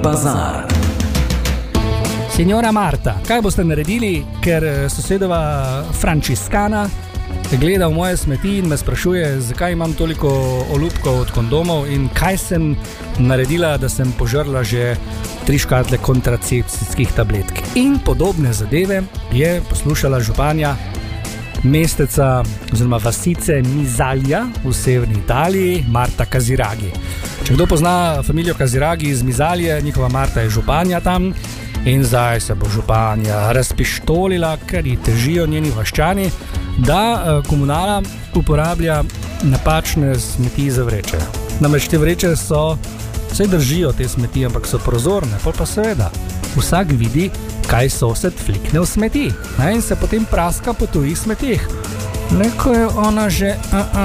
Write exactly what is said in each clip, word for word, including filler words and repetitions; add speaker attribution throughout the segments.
Speaker 1: bazar.
Speaker 2: Signora Marta, kaj boste naredili, ker sosedova Franciskana gleda v moje smeti in me sprašuje, zakaj imam toliko olupkov od kondomov in kaj sem naredila, da sem požrla že tri škatle kontracepcijskih tabletk. In podobne zadeve je poslušala županja mesteca oziroma vasice Misalja v severni Italiji, Marta Casiraghi. Če kdo pozna familijo Casiraghi iz Misalje, njihova Marta je županja tam in zdaj se bo županja razpištolila, ker ji težijo njeni vaščani, da komunala uporablja napačne smeti za vreče. Namreč te vreče so, vse držijo te smeti, ampak so prozorne, pol pa seveda vsak vidi, kaj sosed flikne v smeti, ne, in se potem praska po tujih smetih. Neko je ona že,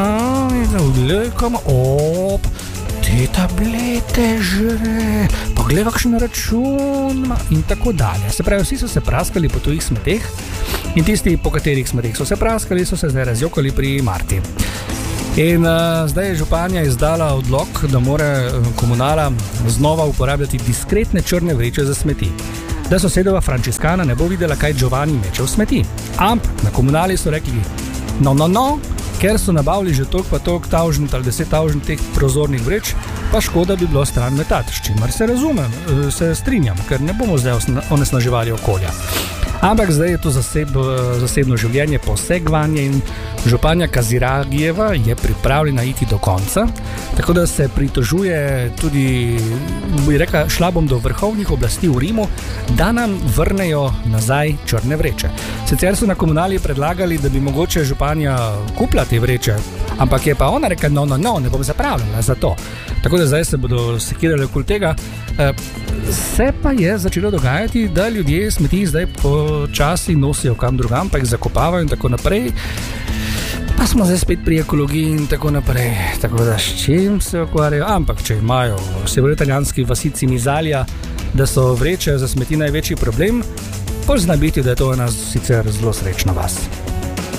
Speaker 2: gledaj, op, te tablete žre, pa gledaj, kakšen račun, in tako dalje. Se pravi, vsi so se praskali po tujih smeteh in tisti, po katerih smeteh so se praskali, so se zdaj razjokali pri Marti. In uh, zdaj je županja izdala odlok, da mora komunala znova uporabljati diskretne črne vreče za smeti. Da sosedova Franciskana ne bo videla, kaj Giovanni meče v smeti. Ampak na komunali so rekli, no, no, no, ker so nabavili že toliko pa toliko tavžent ali deset tavžent teh prozornih vreč, pa škoda bi bilo stran metati, s čimer se razumem, se strinjam, ker ne bomo zdaj onesnaževali okolja. Ampak zdaj je to zaseb, zasebno življenje, posegvanje in županja Casiraghijeva je pripravljena iti do konca, tako da se pritožuje tudi, bi rekla, šla bom do vrhovnih oblasti v Rimu, da nam vrnejo nazaj črne vreče. Sicer so na komunali predlagali, da bi mogoče županja kupila te vreče, ampak je pa ona rekla, no, no, no, ne bom zapravljala za to. Tako da zdaj se bodo sekirali okoli tega. Se pa je začelo dogajati, da ljudje smeti zdaj počasi nosijo kam drugam, pa jih zakopavajo in tako naprej. Pa smo zdaj spet pri ekologiji in tako naprej. Tako da s čim se ukvarjajo? Ampak če imajo v severoitalijanski vasici Misalja, da so vreče za smeti največji problem, pa zna biti, da je to ena sicer zelo srečna vas.